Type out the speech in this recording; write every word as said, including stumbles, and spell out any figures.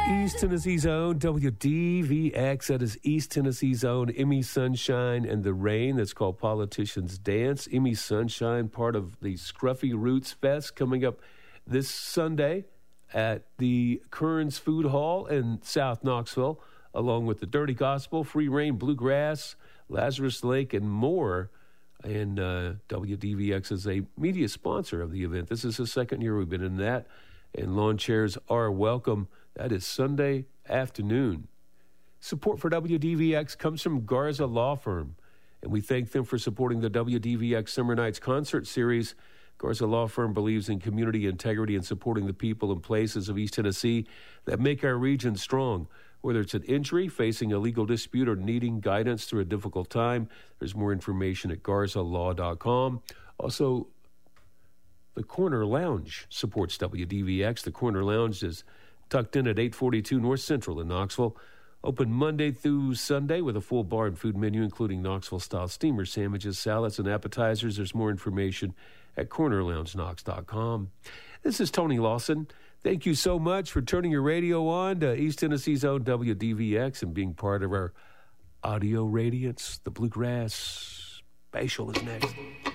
East Tennessee's own W D V X. That is East Tennessee's own Emmy Sunshine and the Rain. That's called Politicians Dance. Emmy Sunshine, part of the Scruffy Roots Fest, coming up this Sunday at the Kearns Food Hall in South Knoxville, along with the Dirty Gospel, Free Reign Bluegrass, Lazarus Lake, and more. And uh, W D V X is a media sponsor of the event. This is the second year we've been in that. And lawn chairs are welcome. That is Sunday afternoon. Support for W D V X comes from Garza Law Firm, and we thank them for supporting the W D V X Summer Nights concert series. Garza Law Firm believes in community integrity and supporting the people and places of East Tennessee that make our region strong. Whether it's an injury, facing a legal dispute, or needing guidance through a difficult time, there's more information at garza law dot com. Also, the Corner Lounge supports W D V X. The Corner Lounge is tucked in at eight forty-two North Central in Knoxville. Open Monday through Sunday with a full bar and food menu, including Knoxville-style steamer sandwiches, salads, and appetizers. There's more information at corner lounge knox dot com. This is Tony Lawson. Thank you so much for turning your radio on to East Tennessee's own W D V X and being part of our audio radiance. The Bluegrass Spatial is next.